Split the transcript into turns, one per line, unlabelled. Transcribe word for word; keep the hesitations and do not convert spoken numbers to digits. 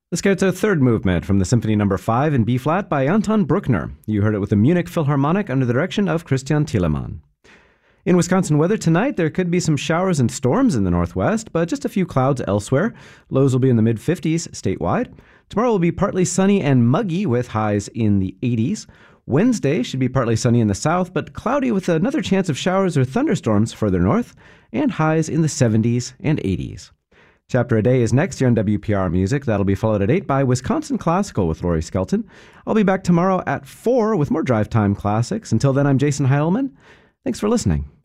The Scherzo third movement from the Symphony Number five in B-flat by Anton Bruckner. You heard it with the Munich Philharmonic under the direction of Christian Thielemann. In Wisconsin weather tonight, there could be some showers and storms in the northwest, but just a few clouds elsewhere. Lows will be in the mid-fifties statewide. Tomorrow will be partly sunny and muggy with highs in the eighties. Wednesday should be partly sunny in the south, but cloudy with another chance of showers or thunderstorms further north, and highs in the seventies and eighties. Chapter a Day is next here on W P R Music. That'll be followed at eight by Wisconsin Classical with Laurie Skelton. I'll be back tomorrow at four with more Drive Time classics. Until then, I'm Jason Heilman. Thanks for listening.